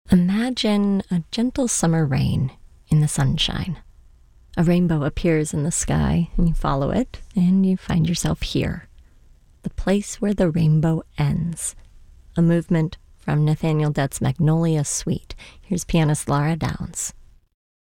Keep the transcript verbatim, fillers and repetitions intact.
Imagine a gentle summer rain in the sunshine. A rainbow appears in the sky, and you follow it, and you find yourself here. The place where the rainbow ends. A movement from Nathaniel Dett's Magnolia Suite. Here's pianist Laura Downs.